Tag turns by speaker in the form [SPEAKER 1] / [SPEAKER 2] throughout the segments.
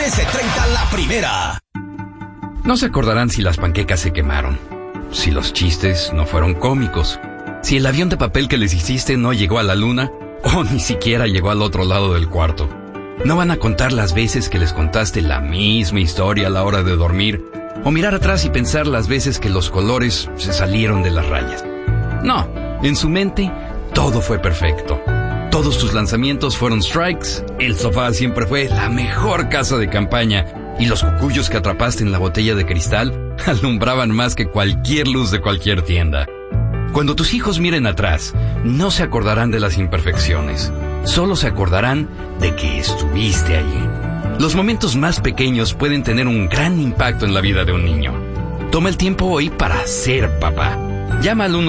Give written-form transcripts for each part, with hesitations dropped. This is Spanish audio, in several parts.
[SPEAKER 1] 13:30 la primera.
[SPEAKER 2] No se acordarán si las panquecas se quemaron, si los chistes no fueron cómicos, si el avión de papel que les hiciste no llegó a la luna o ni siquiera llegó al otro lado del cuarto. No van a contar las veces que les contaste la misma historia a la hora de dormir o mirar atrás y pensar las veces que los colores se salieron de las rayas. No, en su mente todo fue perfecto. Todos tus lanzamientos fueron strikes, el sofá siempre fue la mejor casa de campaña y los cucuyos que atrapaste en la botella de cristal alumbraban más que cualquier luz de cualquier tienda. Cuando tus hijos miren atrás, no se acordarán de las imperfecciones, solo se acordarán de que estuviste allí. Los momentos más pequeños pueden tener un gran impacto en la vida de un niño. Toma el tiempo hoy para ser papá. Llama al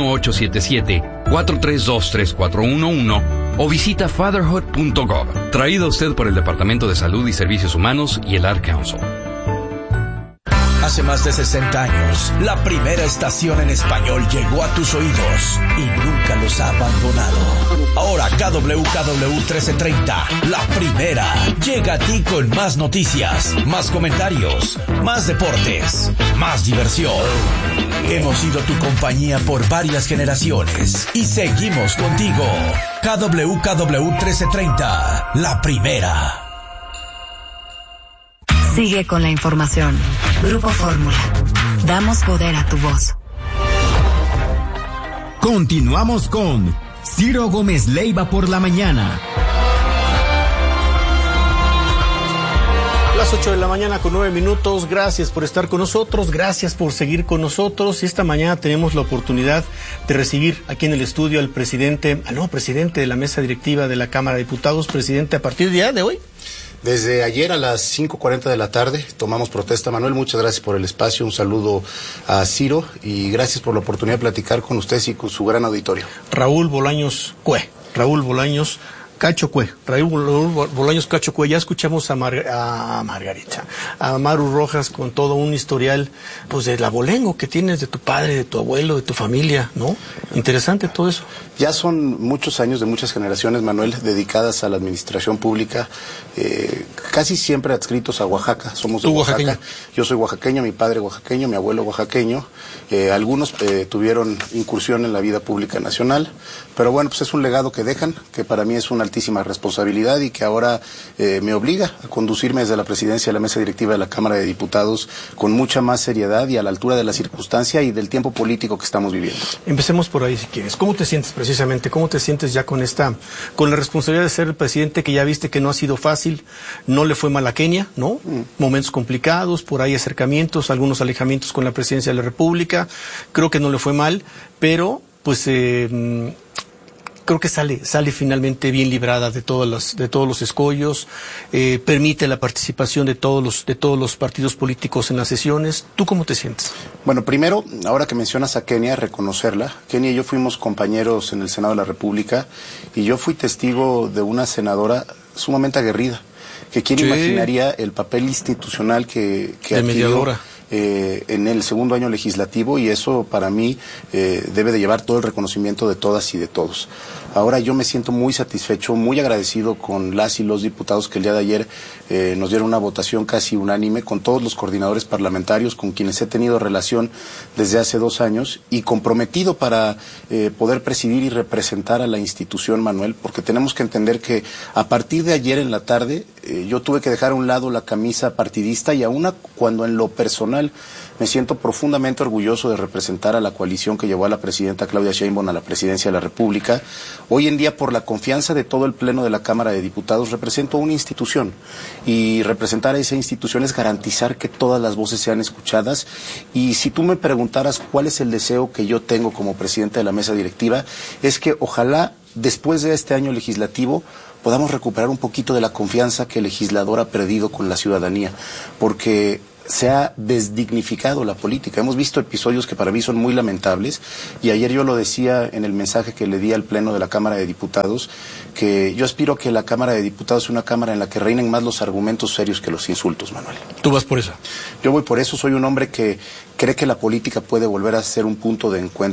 [SPEAKER 2] 1877-432-3411 o visita fatherhood.gov. Traído a usted por el Departamento de Salud y Servicios Humanos y el Ad Council.
[SPEAKER 1] Hace más de 60 años, la primera estación en español llegó a tus oídos y nunca los ha abandonado. Ahora KWKW 1330, la primera, llega a ti con más noticias, más comentarios, más deportes, más diversión. Hemos sido tu compañía por varias generaciones y seguimos contigo. KWKW 1330, la primera.
[SPEAKER 3] Sigue con la información. Grupo Fórmula. Damos poder a tu voz.
[SPEAKER 4] Continuamos con Ciro Gómez Leiva por la mañana.
[SPEAKER 5] Las 8 de la mañana con 9 minutos. Gracias por estar con nosotros, gracias por seguir con nosotros. Y esta mañana tenemos la oportunidad de recibir aquí en el estudio al presidente de la mesa directiva de la Cámara de Diputados. Presidente, a partir de hoy.
[SPEAKER 6] Desde ayer a las 5:40 de la tarde tomamos protesta. Manuel, muchas gracias por el espacio, un saludo a Ciro y gracias por la oportunidad de platicar con ustedes y con su gran auditorio.
[SPEAKER 5] Raúl Bolaños Cacho Cue, ya escuchamos a Margarita, a Maru Rojas con todo un historial, pues del abolengo que tienes de tu padre, de tu abuelo, de tu familia, ¿no? Interesante todo eso.
[SPEAKER 6] Ya son muchos años de muchas generaciones, Manuel, dedicadas a la administración pública, casi siempre adscritos a Oaxaca. Somos de Oaxaca. Yo soy oaxaqueño, mi padre oaxaqueño, mi abuelo oaxaqueño. Algunos tuvieron incursión en la vida pública nacional, pero bueno, pues es un legado que dejan, que para mí es una altísima responsabilidad y que ahora me obliga a conducirme desde la presidencia de la mesa directiva de la Cámara de Diputados con mucha más seriedad y a la altura de la circunstancia y del tiempo político que estamos viviendo.
[SPEAKER 5] Empecemos por ahí si quieres. ¿Cómo te sientes precisamente? ¿Cómo te sientes ya con la responsabilidad de ser el presidente que ya viste que no ha sido fácil? No le fue mal a Kenia, ¿no? Momentos complicados, por ahí acercamientos, algunos alejamientos con la presidencia de la República. Creo que no le fue mal, pero pues creo que sale finalmente bien librada de todos los escollos, permite la participación de todos los partidos políticos en las sesiones. ¿Tú cómo te sientes?
[SPEAKER 6] Bueno, primero, ahora que mencionas a Kenia, reconocerla. Kenia y yo fuimos compañeros en el Senado de la República y yo fui testigo de una senadora sumamente aguerrida, que quién imaginaría el papel institucional que adquirió en el segundo año legislativo, y eso para mí debe de llevar todo el reconocimiento de todas y de todos. Ahora yo me siento muy satisfecho, muy agradecido con las y los diputados que el día de ayer nos dieron una votación casi unánime, con todos los coordinadores parlamentarios con quienes he tenido relación desde hace 2 años y comprometido para poder presidir y representar a la institución, Manuel, porque tenemos que entender que a partir de ayer en la tarde yo tuve que dejar a un lado la camisa partidista y aún cuando en lo personal me siento profundamente orgulloso de representar a la coalición que llevó a la presidenta Claudia Sheinbaum a la presidencia de la República. Hoy en día, por la confianza de todo el Pleno de la Cámara de Diputados, represento a una institución, y representar a esa institución es garantizar que todas las voces sean escuchadas. Y si tú me preguntaras cuál es el deseo que yo tengo como presidente de la mesa directiva, es que ojalá después de este año legislativo podamos recuperar un poquito de la confianza que el legislador ha perdido con la ciudadanía, porque se ha desdignificado la política. Hemos visto episodios que para mí son muy lamentables, y ayer yo lo decía en el mensaje que le di al Pleno de la Cámara de Diputados, que yo aspiro a que la Cámara de Diputados sea una Cámara en la que reinen más los argumentos serios que los insultos, Manuel.
[SPEAKER 5] ¿Tú vas por eso?
[SPEAKER 6] Yo voy por eso, soy un hombre que cree que la política puede volver a ser un punto de encuentro,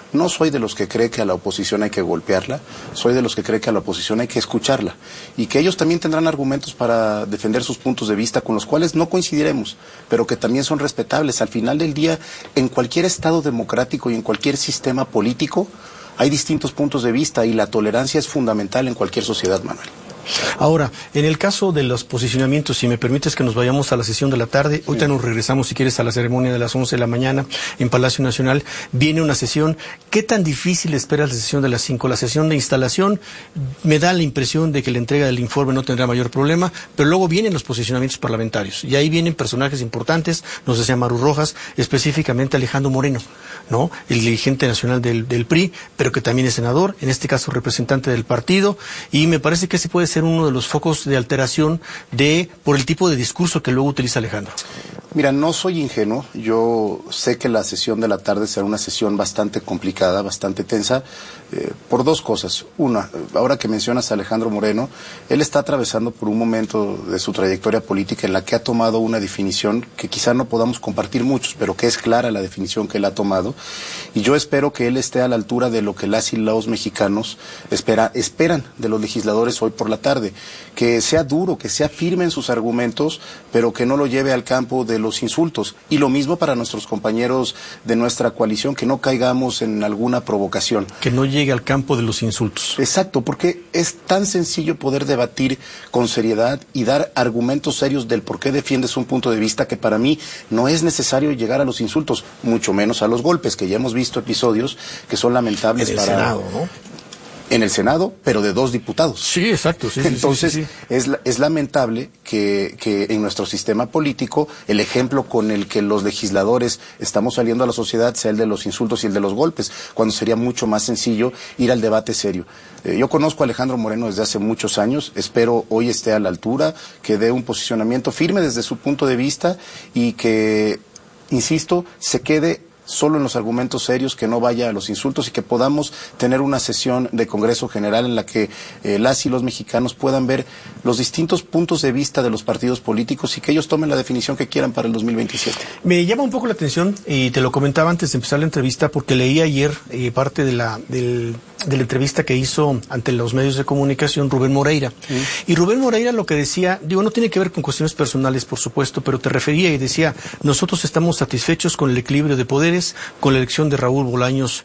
[SPEAKER 6] No soy de los que cree que a la oposición hay que golpearla, soy de los que cree que a la oposición hay que escucharla y que ellos también tendrán argumentos para defender sus puntos de vista con los cuales no coincidiremos, pero que también son respetables. Al final del día, en cualquier estado democrático y en cualquier sistema político hay distintos puntos de vista y la tolerancia es fundamental en cualquier sociedad, Manuel.
[SPEAKER 5] Ahora, en el caso de los posicionamientos, si me permites que nos vayamos a la sesión de la tarde, ahorita nos regresamos, si quieres, a la ceremonia de las 11 de la mañana en Palacio Nacional. Viene una sesión. ¿Qué tan difícil esperas la sesión de las 5? La sesión de instalación, me da la impresión de que la entrega del informe no tendrá mayor problema, pero luego vienen los posicionamientos parlamentarios. Y ahí vienen personajes importantes, nos decía Maru Rojas, específicamente Alejandro Moreno, ¿no? El dirigente nacional del PRI, pero que también es senador, en este caso representante del partido, y me parece que ese puede ser uno de los focos de alteración por el tipo de discurso que luego utiliza Alejandro.
[SPEAKER 6] Mira, no soy ingenuo, yo sé que la sesión de la tarde será una sesión bastante complicada, bastante tensa, por dos cosas. Una, ahora que mencionas a Alejandro Moreno, él está atravesando por un momento de su trayectoria política en la que ha tomado una definición que quizá no podamos compartir muchos, pero que es clara la definición que él ha tomado, y yo espero que él esté a la altura de lo que las y los mexicanos esperan de los legisladores hoy por la tarde, que sea duro, que sea firme en sus argumentos, pero que no lo lleve al campo de los insultos. Y lo mismo para nuestros compañeros de nuestra coalición, que no caigamos en alguna provocación.
[SPEAKER 5] Que no llegue al campo de los insultos.
[SPEAKER 6] Exacto, porque es tan sencillo poder debatir con seriedad y dar argumentos serios del por qué defiendes un punto de vista, que para mí no es necesario llegar a los insultos, mucho menos a los golpes, que ya hemos visto episodios que son lamentables
[SPEAKER 5] en el Senado, ¿no?
[SPEAKER 6] En el Senado, pero de 2 diputados.
[SPEAKER 5] Sí, exacto. Sí,
[SPEAKER 6] entonces,
[SPEAKER 5] sí.
[SPEAKER 6] Es lamentable que en nuestro sistema político el ejemplo con el que los legisladores estamos saliendo a la sociedad sea el de los insultos y el de los golpes, cuando sería mucho más sencillo ir al debate serio. Yo conozco a Alejandro Moreno desde hace muchos años, espero hoy esté a la altura, que dé un posicionamiento firme desde su punto de vista y que, insisto, se quede solo en los argumentos serios, que no vaya a los insultos y que podamos tener una sesión de Congreso General en la que las y los mexicanos puedan ver los distintos puntos de vista de los partidos políticos y que ellos tomen la definición que quieran para el 2027.
[SPEAKER 5] Me llama un poco la atención, y te lo comentaba antes de empezar la entrevista, porque leí ayer parte de la entrevista que hizo ante los medios de comunicación Rubén Moreira. Y Rubén Moreira lo que decía, no tiene que ver con cuestiones personales, por supuesto, pero te refería y decía, nosotros estamos satisfechos con el equilibrio de poderes, con la elección de Raúl Bolaños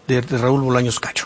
[SPEAKER 5] Cacho.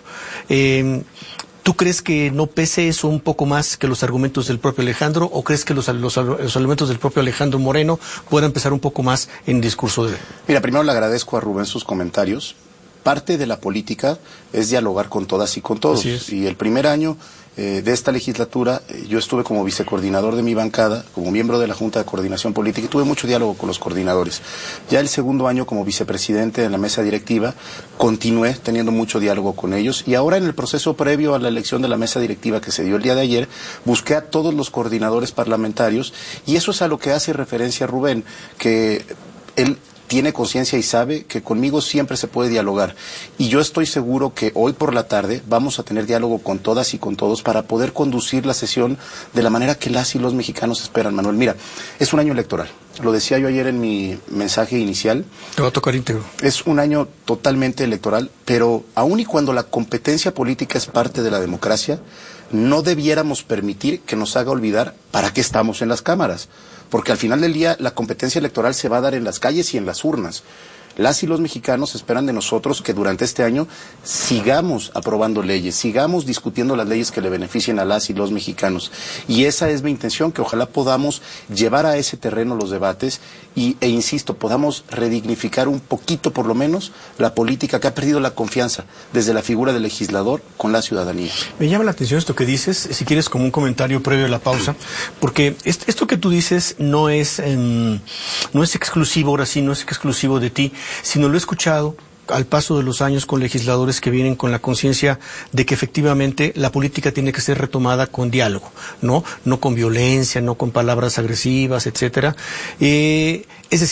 [SPEAKER 5] ¿Tú crees que no pese eso un poco más que los argumentos del propio Alejandro, o crees que los argumentos del propio Alejandro Moreno puedan pesar un poco más en el discurso de él?
[SPEAKER 6] Mira, primero le agradezco a Rubén sus comentarios. Parte de la política es dialogar con todas y con todos. Y el primer año de esta legislatura yo estuve como vicecoordinador de mi bancada, como miembro de la Junta de Coordinación Política, y tuve mucho diálogo con los coordinadores. Ya el segundo año como vicepresidente en la mesa directiva continué teniendo mucho diálogo con ellos, y ahora en el proceso previo a la elección de la mesa directiva que se dio el día de ayer, busqué a todos los coordinadores parlamentarios, y eso es a lo que hace referencia Rubén, que él tiene conciencia y sabe que conmigo siempre se puede dialogar. Y yo estoy seguro que hoy por la tarde vamos a tener diálogo con todas y con todos para poder conducir la sesión de la manera que las y los mexicanos esperan, Manuel. Mira, es un año electoral. Lo decía yo ayer en mi mensaje inicial.
[SPEAKER 5] Te va a tocar íntegro.
[SPEAKER 6] Es un año totalmente electoral, pero aun y cuando la competencia política es parte de la democracia, no debiéramos permitir que nos haga olvidar para qué estamos en las cámaras. Porque al final del día la competencia electoral se va a dar en las calles y en las urnas. Las y los mexicanos esperan de nosotros que durante este año sigamos aprobando leyes, sigamos discutiendo las leyes que le beneficien a las y los mexicanos. Y esa es mi intención, que ojalá podamos llevar a ese terreno los debates e insisto, podamos redignificar un poquito por lo menos la política que ha perdido la confianza desde la figura del legislador con la ciudadanía.
[SPEAKER 5] Me llama la atención esto que dices, si quieres como un comentario previo a la pausa, porque esto que tú dices no es exclusivo, ahora sí, no es exclusivo de ti, sino lo he escuchado al paso de los años con legisladores que vienen con la conciencia de que efectivamente la política tiene que ser retomada con diálogo, no con violencia, no con palabras agresivas, etcétera. Es decir,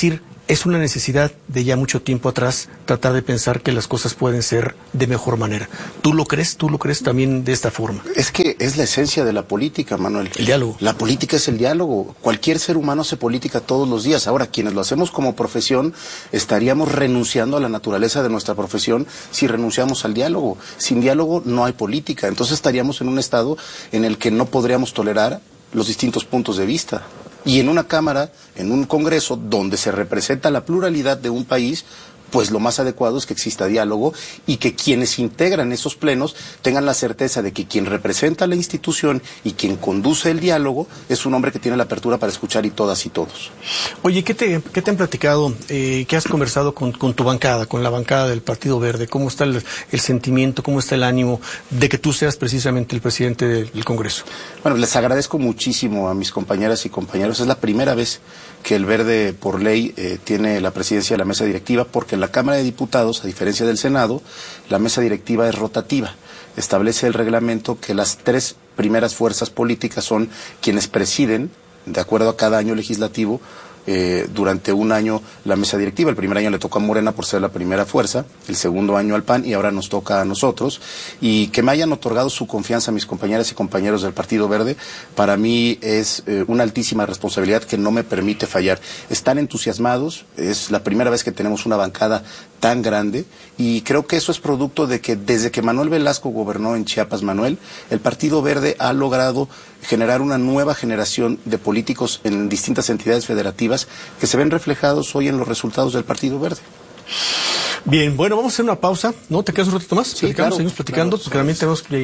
[SPEAKER 5] es una necesidad de ya mucho tiempo atrás tratar de pensar que las cosas pueden ser de mejor manera. ¿Tú lo crees también de esta forma?
[SPEAKER 6] Es que es la esencia de la política, Manuel.
[SPEAKER 5] El diálogo.
[SPEAKER 6] La política es el diálogo. Cualquier ser humano hace política todos los días. Ahora, quienes lo hacemos como profesión, estaríamos renunciando a la naturaleza de nuestra profesión si renunciamos al diálogo. Sin diálogo no hay política. Entonces estaríamos en un estado en el que no podríamos tolerar los distintos puntos de vista. Y en una Cámara, en un Congreso, donde se representa la pluralidad de un país, pues lo más adecuado es que exista diálogo y que quienes integran esos plenos tengan la certeza de que quien representa la institución y quien conduce el diálogo es un hombre que tiene la apertura para escuchar y todas y todos.
[SPEAKER 5] Oye, ¿qué te han platicado? ¿Qué has conversado con tu bancada, con la bancada del Partido Verde? ¿Cómo está el sentimiento, cómo está el ánimo de que tú seas precisamente el presidente del Congreso?
[SPEAKER 6] Bueno, les agradezco muchísimo a mis compañeras y compañeros. Es la primera vez que el Verde, por ley, tiene la presidencia de la mesa directiva, porque en la Cámara de Diputados, a diferencia del Senado, la mesa directiva es rotativa. Establece el reglamento que las 3 primeras fuerzas políticas son quienes presiden, de acuerdo a cada año legislativo, durante un año la mesa directiva. El primer año le tocó a Morena por ser la primera fuerza, el segundo año al PAN y ahora nos toca a nosotros. Y que me hayan otorgado su confianza a mis compañeras y compañeros del Partido Verde, para mí es una altísima responsabilidad que no me permite fallar. Están entusiasmados, es la primera vez que tenemos una bancada tan grande y creo que eso es producto de que desde que Manuel Velasco gobernó en Chiapas, Manuel, el Partido Verde ha logrado generar una nueva generación de políticos en distintas entidades federativas que se ven reflejados hoy en los resultados del Partido Verde.
[SPEAKER 5] Bien, bueno, vamos a hacer una pausa, ¿no? ¿Te quedas un ratito más?
[SPEAKER 6] Sí, claro.
[SPEAKER 5] Seguimos platicando, porque también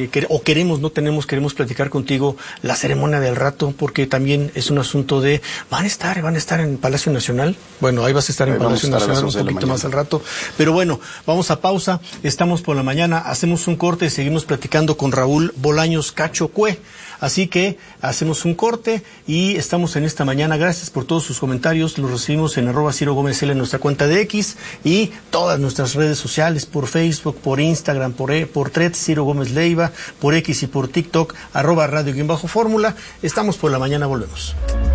[SPEAKER 5] queremos platicar contigo la ceremonia del rato, porque también es un asunto de, van a estar en Palacio Nacional. Bueno, ahí vas a estar en Palacio Nacional un poquito más al rato. Pero bueno, vamos a pausa, estamos por la mañana, hacemos un corte y seguimos platicando con Raúl Bolaños Cacho Cue. Así que hacemos un corte y estamos en esta mañana. Gracias por todos sus comentarios. Los recibimos en @CiroGómezL en nuestra cuenta de X y todas nuestras redes sociales, por Facebook, por Instagram, por Threads, Ciro Gómez Leiva, por X y por TikTok, @radio_fórmula. Estamos por la mañana, volvemos.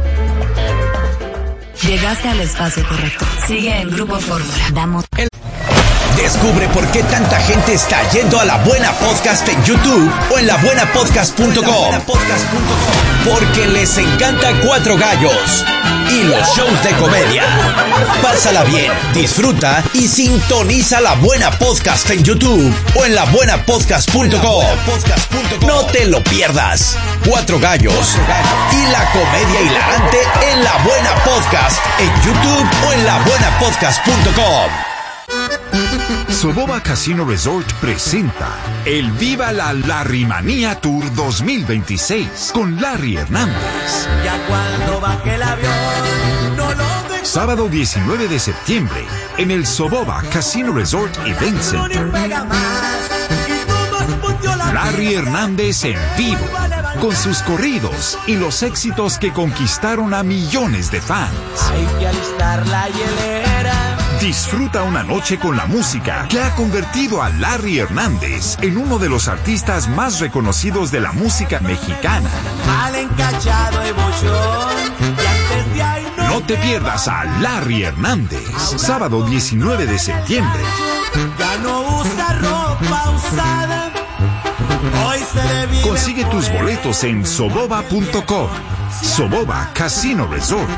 [SPEAKER 3] Llegaste al espacio correcto. Sigue en Grupo Fórmula.
[SPEAKER 1] Descubre por qué tanta gente está yendo a La Buena Podcast en YouTube o en labuenapodcast.com. Porque les encanta Cuatro Gallos y los shows de comedia. Pásala bien, disfruta y sintoniza La Buena Podcast en YouTube o en labuenapodcast.com. No te lo pierdas. Cuatro Gallos y la comedia hilarante en La Buena Podcast en YouTube o en labuenapodcast.com.
[SPEAKER 7] Soboba Casino Resort presenta el Viva la Larrymanía Tour 2026 con Larry Hernández.
[SPEAKER 8] Ya cuando baje el avión, no lo dejo.
[SPEAKER 7] Sábado 19 de septiembre en el Soboba Casino Resort Event Center. Larry Hernández en vivo, con sus corridos y los éxitos que conquistaron a millones de fans.
[SPEAKER 8] Hay que alistar la hielera.
[SPEAKER 7] Disfruta una noche con la música que ha convertido a Larry Hernández en uno de los artistas más reconocidos de la música mexicana.
[SPEAKER 8] Mal encachado de bochón, y antes de ahí
[SPEAKER 7] no te pierdas a Larry Hernández, sábado 19 de septiembre.
[SPEAKER 8] Ya no usa ropa usada. Hoy se le vive.
[SPEAKER 7] Consigue tus boletos en soboba.com. Soboba Casino Resort.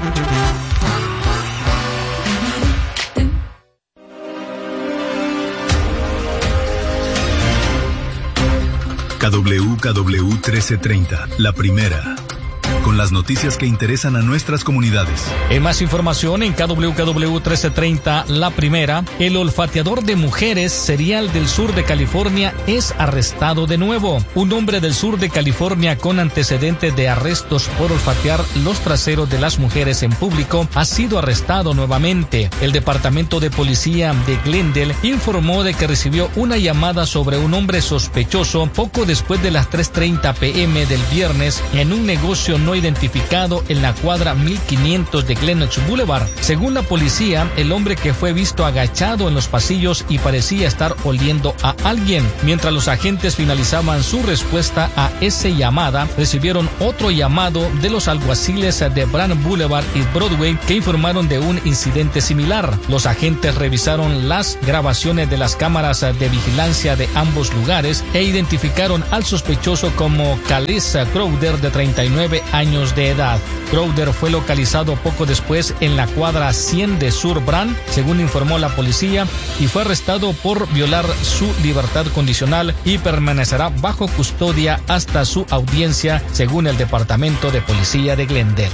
[SPEAKER 9] KWKW 1330, la primera. Con las noticias que interesan a nuestras comunidades.
[SPEAKER 10] En más información, en KWKW 1330, la primera, el olfateador de mujeres serial del sur de California es arrestado de nuevo. Un hombre del sur de California con antecedentes de arrestos por olfatear los traseros de las mujeres en público ha sido arrestado nuevamente. El departamento de policía de Glendale informó de que recibió una llamada sobre un hombre sospechoso poco después de las 3:30 p.m. del viernes en un negocio no identificado en la cuadra 1500 de Glenox Boulevard. Según la policía, el hombre que fue visto agachado en los pasillos y parecía estar oliendo a alguien. Mientras los agentes finalizaban su respuesta a esa llamada, recibieron otro llamado de los alguaciles de Brand Boulevard y Broadway que informaron de un incidente similar. Los agentes revisaron las grabaciones de las cámaras de vigilancia de ambos lugares e identificaron al sospechoso como Calissa Crowder, de 39 años de edad. Crowder fue localizado poco después en la cuadra 100 de Sur Brand, según informó la policía, y fue arrestado por violar su libertad condicional y permanecerá bajo custodia hasta su audiencia, según el Departamento de Policía de Glendale.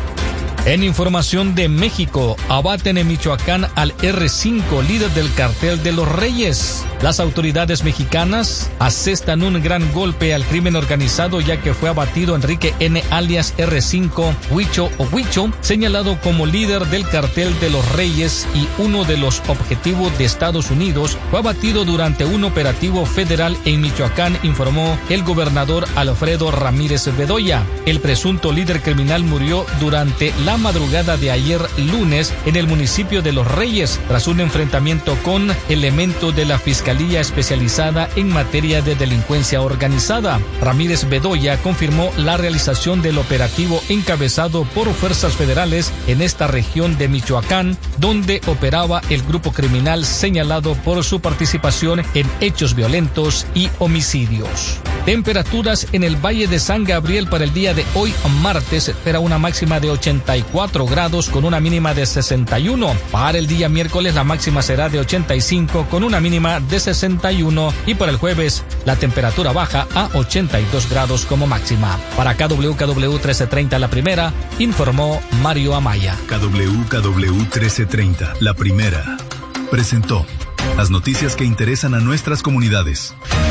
[SPEAKER 10] En información de México, abaten en Michoacán al R5, líder del cartel de los Reyes. Las autoridades mexicanas asestan un gran golpe al crimen organizado, ya que fue abatido Enrique N. alias R5 Huicho o Huicho, señalado como líder del cartel de los Reyes y uno de los objetivos de Estados Unidos. Fue abatido durante un operativo federal en Michoacán, informó el gobernador Alfredo Ramírez Bedoya. El presunto líder criminal murió durante la madrugada de ayer lunes en el municipio de Los Reyes, tras un enfrentamiento con elementos de la Fiscalía Especializada en materia de delincuencia organizada. Ramírez Bedoya confirmó la realización del operativo encabezado por fuerzas federales en esta región de Michoacán, donde operaba el grupo criminal señalado por su participación en hechos violentos y homicidios. Temperaturas en el Valle de San Gabriel para el día de hoy, martes, se espera una máxima de 84 grados con una mínima de 61. Para el día miércoles la máxima será de 85 con una mínima de 61 y para el jueves la temperatura baja a 82 grados como máxima. Para KWKW 1330 La Primera, informó Mario Amaya.
[SPEAKER 9] KWKW 1330 La Primera presentó las noticias que interesan a nuestras comunidades.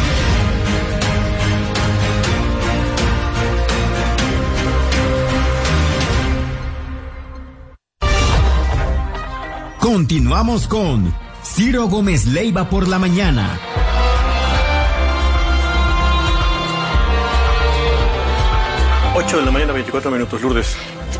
[SPEAKER 4] Continuamos con Ciro Gómez Leiva por la mañana.
[SPEAKER 5] Ocho de la mañana, 24 minutos, Lourdes.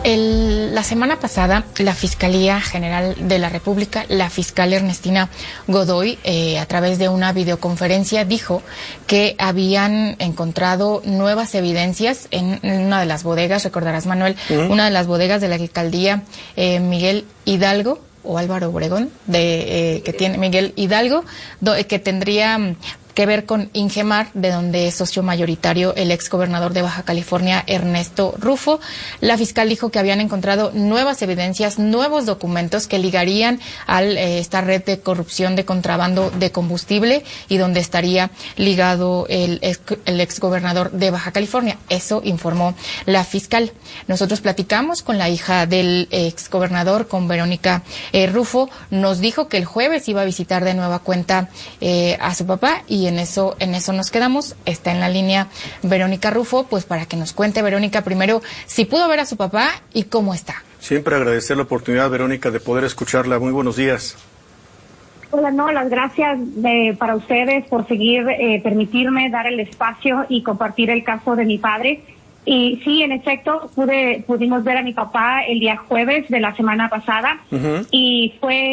[SPEAKER 11] La semana pasada, la Fiscalía General de la República, la fiscal Ernestina Godoy, a través de una videoconferencia, dijo que habían encontrado nuevas evidencias en una de las bodegas, recordarás, Manuel, una de las bodegas de la alcaldía Miguel Hidalgo, o Álvaro Obregón, que tiene Miguel Hidalgo, que tendría que ver con Ingemar, de donde es socio mayoritario el exgobernador de Baja California, Ernesto Rufo. La fiscal dijo que habían encontrado nuevas evidencias, nuevos documentos que ligarían a esta red de corrupción de contrabando de combustible y donde estaría ligado el exgobernador de Baja California. Eso informó la fiscal. Nosotros platicamos con la hija del exgobernador, con Verónica Rufo. Nos dijo que el jueves iba a visitar de nueva cuenta a su papá y en eso nos quedamos. Está en la línea Verónica Rufo, pues para que nos cuente, Verónica, primero, si pudo ver a su papá y cómo está.
[SPEAKER 5] Siempre agradecer la oportunidad, Verónica, de poder escucharla. Muy buenos días.
[SPEAKER 12] Hola, no, las gracias para ustedes por seguir, permitirme dar el espacio y compartir el caso de mi padre. Y sí, en efecto, pudimos ver a mi papá el día jueves de la semana pasada y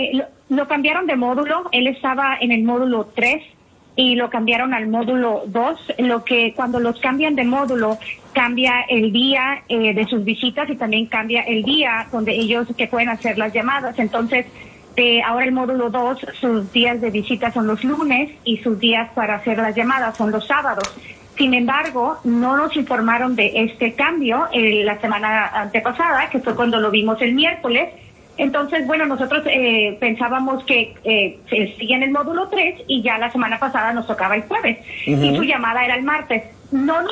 [SPEAKER 12] lo cambiaron de módulo. Él estaba en el módulo 3 y lo cambiaron al módulo 2, cuando los cambian de módulo, cambia el día de sus visitas y también cambia el día donde ellos que pueden hacer las llamadas. Entonces, ahora el módulo 2, sus días de visita son los lunes y sus días para hacer las llamadas son los sábados. Sin embargo, no nos informaron de este cambio la semana antepasada, que fue cuando lo vimos el miércoles. Entonces, bueno, nosotros pensábamos que seguía en el módulo 3 y ya la semana pasada nos tocaba el jueves. Y su llamada era el martes. No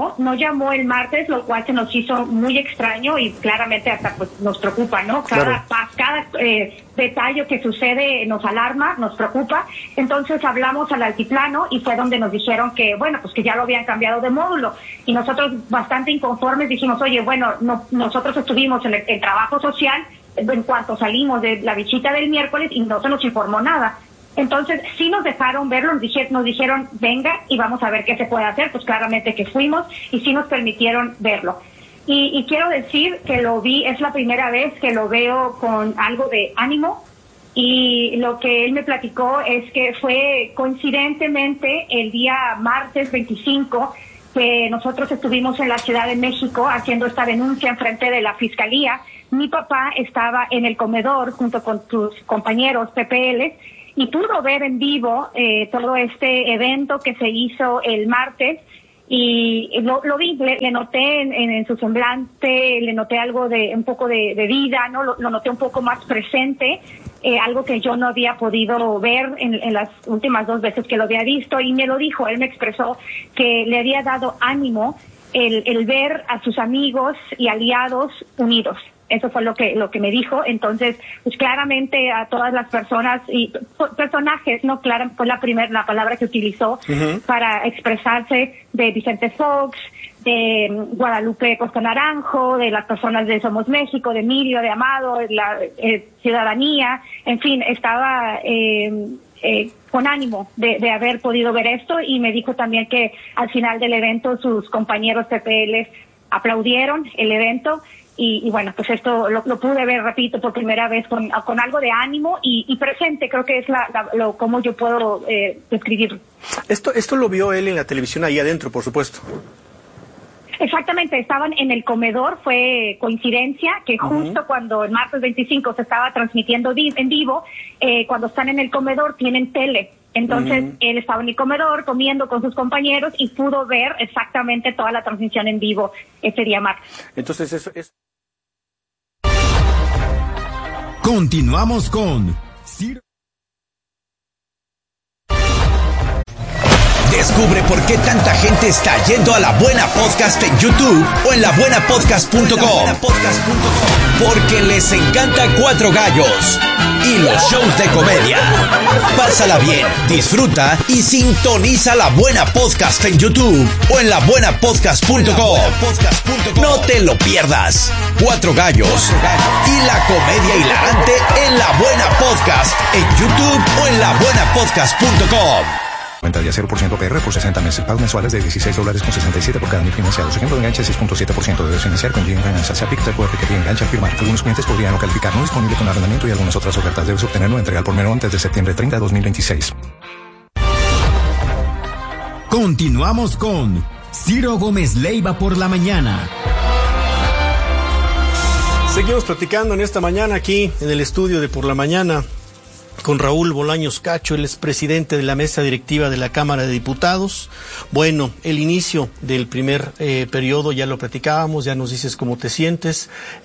[SPEAKER 12] llamó el martes, lo cual se nos hizo muy extraño y claramente hasta pues nos preocupa, ¿no? Cada detalle que sucede nos alarma, nos preocupa. Entonces hablamos al altiplano y fue donde nos dijeron que, bueno, pues que ya lo habían cambiado de módulo. Y nosotros, bastante inconformes, dijimos, oye, bueno, nosotros estuvimos en el trabajo social en cuanto salimos de la visita del miércoles y no se nos informó nada. Entonces sí nos dejaron verlo, nos dijeron venga y vamos a ver qué se puede hacer. Pues claramente que fuimos y sí nos permitieron verlo. Y quiero decir que lo vi, es la primera vez que lo veo con algo de ánimo, y lo que él me platicó es que fue coincidentemente el día martes 25 que nosotros estuvimos en la Ciudad de México haciendo esta denuncia en frente de la Fiscalía. Mi papá estaba en el comedor junto con sus compañeros PPL y pudo ver en vivo todo este evento que se hizo el martes. Y lo vi, le noté en su semblante, le noté algo de un poco de vida, ¿no? Lo noté un poco más presente, algo que yo no había podido ver en las últimas 2 veces que lo había visto, y me lo dijo, él me expresó que le había dado ánimo el ver a sus amigos y aliados unidos. Eso fue lo que me dijo. Entonces, pues claramente a todas las personas y personajes, no, claro, fue la palabra que utilizó para expresarse, de Vicente Fox, de Guadalupe Costa Naranjo, de las personas de Somos México, de Emilio, de Amado, de la ciudadanía, en fin, estaba con ánimo de haber podido ver esto, y me dijo también que al final del evento sus compañeros PPL aplaudieron el evento. Y bueno, pues esto lo pude ver, repito, por primera vez con algo de ánimo y presente. Creo que es cómo yo puedo describirlo.
[SPEAKER 5] Esto lo vio él en la televisión ahí adentro, por supuesto.
[SPEAKER 12] Exactamente, estaban en el comedor. Fue coincidencia que justo cuando el martes 25 se estaba transmitiendo en vivo, cuando están en el comedor tienen tele. Entonces, él estaba en el comedor comiendo con sus compañeros y pudo ver exactamente toda la transmisión en vivo ese día martes.
[SPEAKER 5] Entonces, eso es...
[SPEAKER 4] Continuamos con Ciro.
[SPEAKER 1] Descubre por qué tanta gente está yendo a La Buena Podcast en YouTube o en labuenapodcast.com. Porque les encanta Cuatro Gallos y los shows de comedia. Pásala bien, disfruta y sintoniza La Buena Podcast en YouTube o en labuenapodcast.com. No te lo pierdas. Cuatro Gallos y la comedia hilarante en La Buena Podcast en YouTube o en labuenapodcast.com.
[SPEAKER 13] Cuenta de 0% PR por 60 meses. Pagos mensuales de $16.67 por cada año financiado. Su ejemplo de enganche 6.7%. Debes financiar con G Finance. SAPIC recuerde que enganche al firmar. Algunos clientes podrían no calificar. No disponible con arrendamiento y algunas otras ofertas. Debes obtenerlo de entrega por menor antes de septiembre 30 de 2026.
[SPEAKER 4] Continuamos con Ciro Gómez Leiva por la mañana.
[SPEAKER 5] Seguimos platicando en esta mañana aquí en el estudio de Por la Mañana con Raúl Bolaños Cacho, el expresidente de la mesa directiva de la Cámara de Diputados. Bueno, el inicio del primer periodo ya lo platicábamos, ya nos dices cómo te sientes.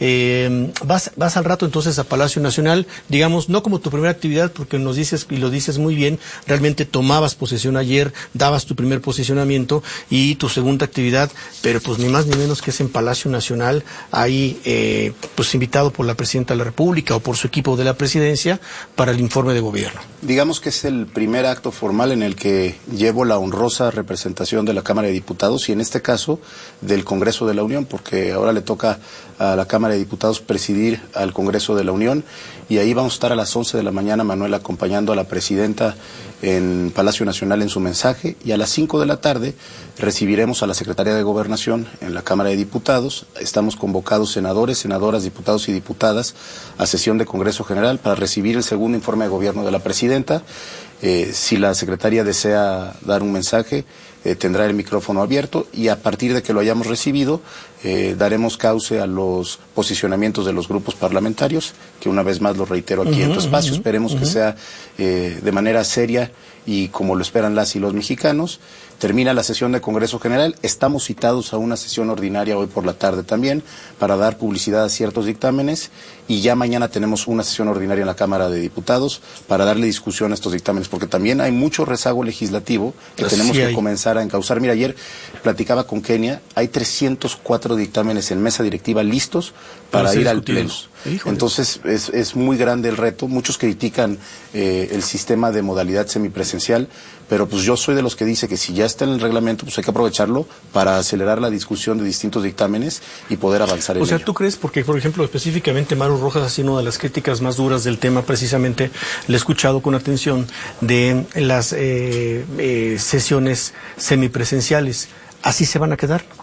[SPEAKER 5] Vas al rato entonces a Palacio Nacional, digamos, no como tu primera actividad, porque nos dices, y lo dices muy bien, realmente tomabas posesión ayer, dabas tu primer posicionamiento, y tu segunda actividad, pero pues ni más ni menos que es en Palacio Nacional, ahí pues invitado por la Presidenta de la República o por su equipo de la Presidencia para el informe de gobierno.
[SPEAKER 6] Digamos que es el primer acto formal en el que llevo la honrosa representación de la Cámara de Diputados y en este caso del Congreso de la Unión, porque ahora le toca a la Cámara de Diputados presidir al Congreso de la Unión, y ahí vamos a estar a las 11 de la mañana, Manuel, acompañando a la Presidenta en Palacio Nacional en su mensaje, y a las 5 de la tarde recibiremos a la Secretaría de Gobernación en la Cámara de Diputados. Estamos convocados senadores, senadoras, diputados y diputadas a sesión de Congreso General para recibir el segundo informe de gobierno de la Presidenta. Si la Secretaría desea dar un mensaje, tendrá el micrófono abierto, y a partir de que lo hayamos recibido, daremos cauce a los posicionamientos de los grupos parlamentarios, que una vez más lo reitero aquí en tu espacio. Esperemos que sea de manera seria y como lo esperan las y los mexicanos. Termina la sesión de Congreso General, estamos citados a una sesión ordinaria hoy por la tarde también para dar publicidad a ciertos dictámenes, y ya mañana tenemos una sesión ordinaria en la Cámara de Diputados para darle discusión a estos dictámenes, porque también hay mucho rezago legislativo que tenemos que comenzar a encauzar. Mira, ayer platicaba con Kenia, hay 304 dictámenes en mesa directiva listos para ir al Pleno. Entonces es muy grande el reto. Muchos critican el sistema de modalidad semipresencial, pero pues yo soy de los que dice que si ya está en el reglamento, pues hay que aprovecharlo para acelerar la discusión de distintos dictámenes y poder avanzar en ello.
[SPEAKER 5] O sea, ¿tú crees? Porque, por ejemplo, específicamente Maru Rojas ha sido una de las críticas más duras del tema, precisamente, le he escuchado con atención, de las sesiones semipresenciales. ¿Así se van a quedar?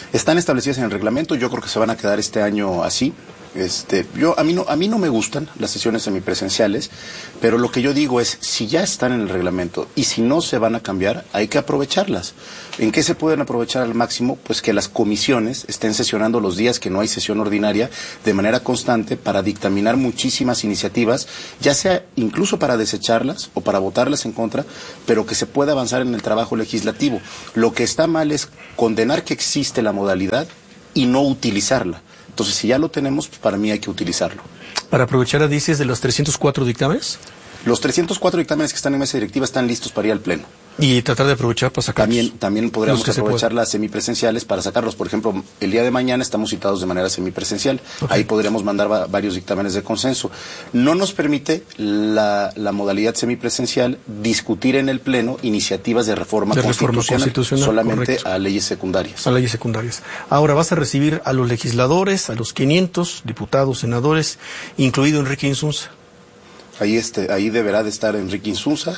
[SPEAKER 6] Están establecidas en el reglamento, yo creo que se van a quedar este año así. A mí no me gustan las sesiones semipresenciales, pero lo que yo digo es, si ya están en el reglamento y si no se van a cambiar, hay que aprovecharlas. ¿En qué se pueden aprovechar al máximo? Pues que las comisiones estén sesionando los días que no hay sesión ordinaria de manera constante para dictaminar muchísimas iniciativas, ya sea incluso para desecharlas o para votarlas en contra, pero que se pueda avanzar en el trabajo legislativo. Lo que está mal es condenar que existe la modalidad y no utilizarla. Entonces, si ya lo tenemos, pues para mí hay que utilizarlo.
[SPEAKER 5] Para aprovechar, dices, de los 304 dictámenes.
[SPEAKER 6] Los 304 dictámenes que están en mesa directiva están listos para ir al Pleno.
[SPEAKER 5] Y tratar de aprovechar para sacarlos.
[SPEAKER 6] También podríamos aprovechar las semipresenciales para sacarlos. Por ejemplo, el día de mañana estamos citados de manera semipresencial. Okay. Ahí podríamos mandar varios dictámenes de consenso. No nos permite la modalidad semipresencial discutir en el Pleno iniciativas de reforma constitucional solamente correcto. A leyes secundarias.
[SPEAKER 5] A leyes secundarias. Ahora vas a recibir a los legisladores, a los 500 diputados, senadores, incluido Enrique Insunza.
[SPEAKER 6] Ahí deberá de estar Enrique Insunza.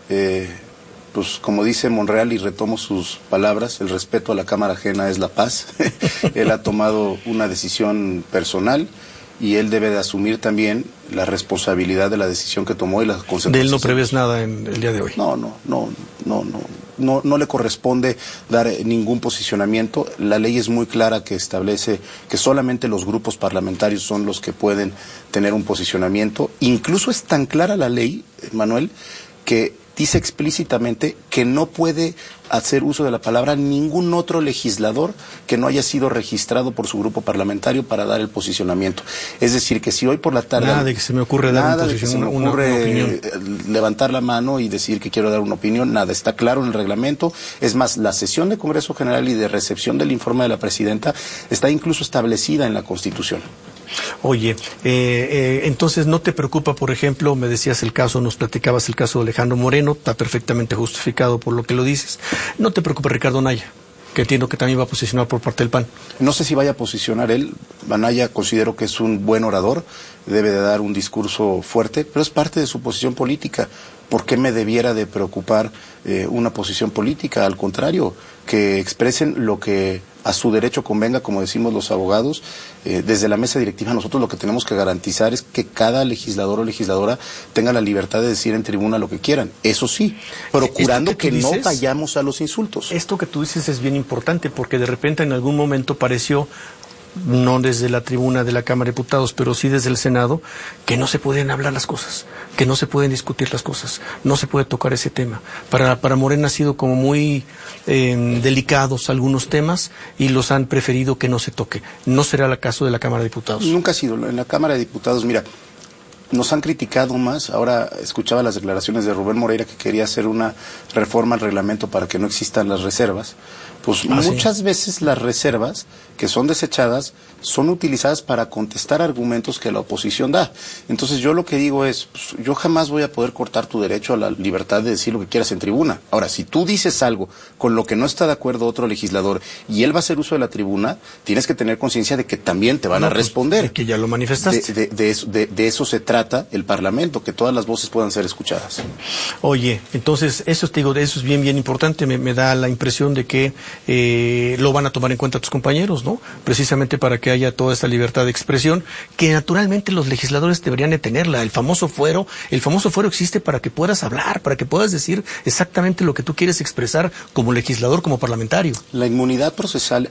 [SPEAKER 6] Pues como dice Monreal, y retomo sus palabras, el respeto a la cámara ajena es la paz. Él ha tomado una decisión personal y él debe de asumir también la responsabilidad de la decisión que tomó y las consecuencias. ¿De él
[SPEAKER 5] no prevés nada en el día de hoy?
[SPEAKER 6] No le corresponde dar ningún posicionamiento. La ley es muy clara que establece que solamente los grupos parlamentarios son los que pueden tener un posicionamiento. Incluso es tan clara la ley, Manuel, que dice explícitamente que no puede hacer uso de la palabra ningún otro legislador que no haya sido registrado por su grupo parlamentario para dar el posicionamiento. Es decir, que si hoy por la tarde...
[SPEAKER 5] Nada de que se me ocurre dar una opinión.
[SPEAKER 6] Levantar la mano y decir que quiero dar una opinión, nada, está claro en el reglamento. Es más, la sesión de Congreso General y de recepción del informe de la Presidenta está incluso establecida en la Constitución.
[SPEAKER 5] Oye, entonces no te preocupa, por ejemplo, me decías nos platicabas el caso de Alejandro Moreno, está perfectamente justificado por lo que lo dices. No te preocupa Ricardo Anaya, que entiendo que también va a posicionar por parte del PAN.
[SPEAKER 6] No sé si vaya a posicionar él. Anaya considero que es un buen orador, debe de dar un discurso fuerte, pero es parte de su posición política. ¿Por qué me debiera de preocupar una posición política? Al contrario, que expresen lo que a su derecho convenga, como decimos los abogados. Desde la mesa directiva nosotros lo que tenemos que garantizar es que cada legislador o legisladora tenga la libertad de decir en tribuna lo que quieran. Eso sí, procurando que no vayamos a los insultos.
[SPEAKER 5] Esto que tú dices es bien importante porque de repente en algún momento pareció, no desde la tribuna de la Cámara de Diputados, pero sí desde el Senado, que no se pueden hablar las cosas, que no se pueden discutir las cosas, no se puede tocar ese tema. Para Morena ha sido como muy delicados algunos temas y los han preferido que no se toque. ¿No será el caso de la Cámara de Diputados?
[SPEAKER 6] Nunca ha sido. En la Cámara de Diputados, mira, nos han criticado más. Ahora escuchaba las declaraciones de Rubén Moreira que quería hacer una reforma al reglamento para que no existan las reservas. Pues muchas veces las reservas que son desechadas son utilizadas para contestar argumentos que la oposición da. Entonces yo lo que digo es, pues, yo jamás voy a poder cortar tu derecho a la libertad de decir lo que quieras en tribuna. Ahora, si tú dices algo con lo que no está de acuerdo otro legislador y él va a hacer uso de la tribuna, tienes que tener conciencia de que también te van a responder.
[SPEAKER 5] Pues, que ya lo manifestaste.
[SPEAKER 6] De eso se trata el Parlamento, que todas las voces puedan ser escuchadas.
[SPEAKER 5] Oye, entonces eso es bien importante. Me da la impresión de que lo van a tomar en cuenta tus compañeros, ¿no? Precisamente para que haya toda esta libertad de expresión que naturalmente los legisladores deberían de tenerla. El famoso fuero existe para que puedas hablar, para que puedas decir exactamente lo que tú quieres expresar como legislador, como parlamentario.
[SPEAKER 6] La inmunidad procesal,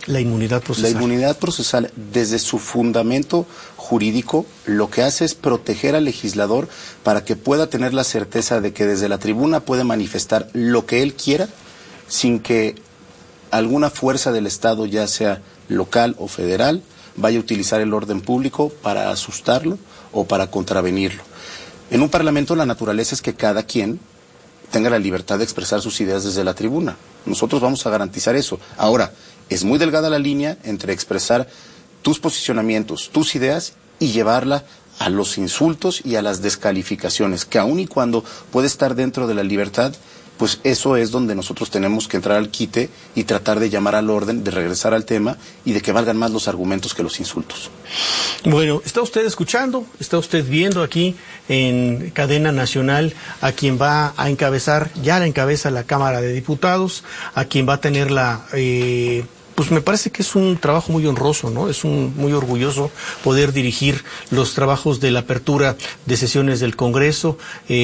[SPEAKER 6] desde su fundamento jurídico, lo que hace es proteger al legislador para que pueda tener la certeza de que desde la tribuna puede manifestar lo que él quiera sin que alguna fuerza del Estado, ya sea local o federal, vaya a utilizar el orden público para asustarlo o para contravenirlo. En un parlamento la naturaleza es que cada quien tenga la libertad de expresar sus ideas desde la tribuna. Nosotros vamos a garantizar eso. Ahora, es muy delgada la línea entre expresar tus posicionamientos, tus ideas y llevarla a los insultos y a las descalificaciones, que aun y cuando puede estar dentro de la libertad, pues eso es donde nosotros tenemos que entrar al quite y tratar de llamar al orden, de regresar al tema y de que valgan más los argumentos que los insultos.
[SPEAKER 5] Bueno, está usted escuchando, está usted viendo aquí en cadena nacional a quien va a encabezar, ya la encabeza la Cámara de Diputados, a quien va a tener pues me parece que es un trabajo muy honroso, ¿no? Es muy orgulloso poder dirigir los trabajos de la apertura de sesiones del Congreso.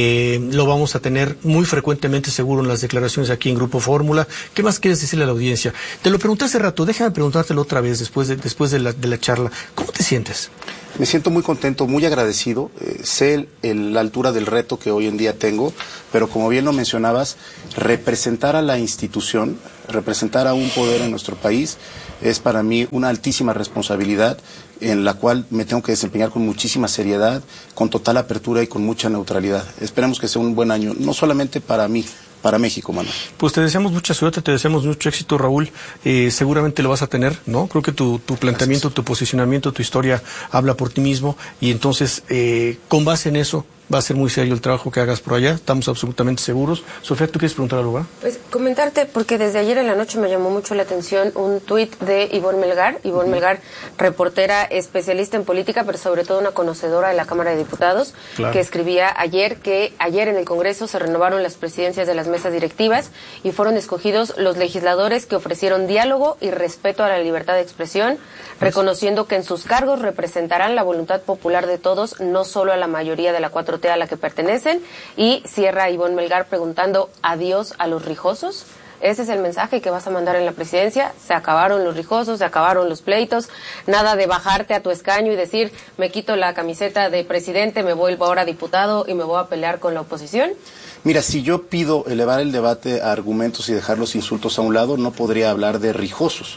[SPEAKER 5] Lo vamos a tener muy frecuentemente, seguro, en las declaraciones aquí en Grupo Fórmula. ¿Qué más quieres decirle a la audiencia? Te lo pregunté hace rato, déjame preguntártelo otra vez después de la charla. ¿Cómo te sientes?
[SPEAKER 6] Me siento muy contento, muy agradecido. Sé la altura del reto que hoy en día tengo, pero como bien lo mencionabas, representar a la institución, representar a un poder en nuestro país, es para mí una altísima responsabilidad en la cual me tengo que desempeñar con muchísima seriedad, con total apertura y con mucha neutralidad. Esperemos que sea un buen año, no solamente para mí, para México, Manuel.
[SPEAKER 5] Pues te deseamos mucha suerte, te deseamos mucho éxito, Raúl. Seguramente lo vas a tener, ¿no? Creo que tu planteamiento, tu posicionamiento, tu historia habla por ti mismo y entonces, con base en eso, va a ser muy serio el trabajo que hagas por allá, estamos absolutamente seguros. Sofía, ¿tú quieres preguntar algo?
[SPEAKER 14] Pues comentarte, porque desde ayer en la noche me llamó mucho la atención un tuit de Ivonne Melgar. Ivonne Melgar, reportera especialista en política, pero sobre todo una conocedora de la Cámara de Diputados, que escribía ayer que ayer en el Congreso se renovaron las presidencias de las mesas directivas y fueron escogidos los legisladores que ofrecieron diálogo y respeto a la libertad de expresión, reconociendo que en sus cargos representarán la voluntad popular de todos, no solo a la mayoría de la 4T a la que pertenecen. Y cierra Ivonne Melgar preguntando adiós a los rijosos. Ese es el mensaje que vas a mandar en la presidencia. Se acabaron los rijosos, se acabaron los pleitos, nada de bajarte a tu escaño y decir me quito la camiseta de presidente, me vuelvo ahora diputado y me voy a pelear con la oposición.
[SPEAKER 6] Mira, si yo pido elevar el debate a argumentos y dejar los insultos a un lado, no podría hablar de rijosos.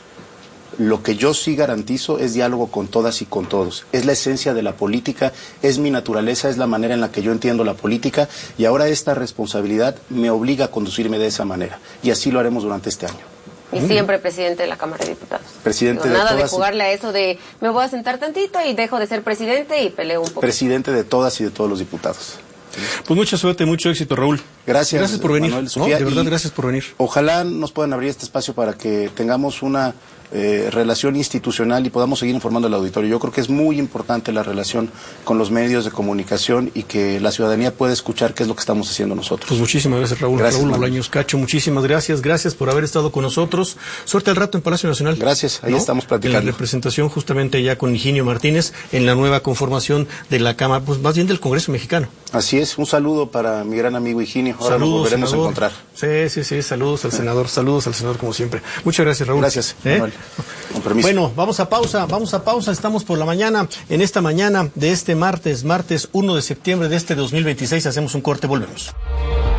[SPEAKER 6] Lo que yo sí garantizo es diálogo con todas y con todos. Es la esencia de la política, es mi naturaleza, es la manera en la que yo entiendo la política y ahora esta responsabilidad me obliga a conducirme de esa manera y así lo haremos durante este año.
[SPEAKER 14] Y siempre presidente de la Cámara de Diputados.
[SPEAKER 6] Presidente
[SPEAKER 14] nada
[SPEAKER 6] de todas.
[SPEAKER 14] De jugarle a eso de me voy a sentar tantito y dejo de ser presidente y peleo un poco.
[SPEAKER 6] Presidente de todas y de todos los diputados.
[SPEAKER 5] Pues mucha suerte, mucho éxito, Raúl.
[SPEAKER 6] Gracias.
[SPEAKER 5] Gracias por venir.
[SPEAKER 6] Manuel, Sofía,
[SPEAKER 5] de verdad, gracias por venir.
[SPEAKER 6] Ojalá nos puedan abrir este espacio para que tengamos una relación institucional y podamos seguir informando al auditorio. Yo creo que es muy importante la relación con los medios de comunicación y que la ciudadanía pueda escuchar qué es lo que estamos haciendo nosotros.
[SPEAKER 5] Pues muchísimas gracias, Raúl.
[SPEAKER 6] Gracias,
[SPEAKER 5] Raúl Bolaños Cacho, muchísimas gracias. Gracias por haber estado con nosotros. Suerte al rato en Palacio Nacional.
[SPEAKER 6] Gracias, ahí estamos platicando.
[SPEAKER 5] En la representación justamente ya con Higinio Martínez en la nueva conformación de la Cámara, pues más bien del Congreso Mexicano.
[SPEAKER 6] Así es, un saludo para mi gran amigo Higinio. Ahora
[SPEAKER 5] Saludos,
[SPEAKER 6] nos volveremos
[SPEAKER 5] senador.
[SPEAKER 6] a encontrar.
[SPEAKER 5] Sí, saludos al senador como siempre. Muchas gracias, Raúl.
[SPEAKER 6] Gracias, Manuel. Con permiso.
[SPEAKER 5] Bueno, vamos a pausa, estamos por la mañana, en esta mañana de este martes 1 de septiembre de este 2026, hacemos un corte, volvemos.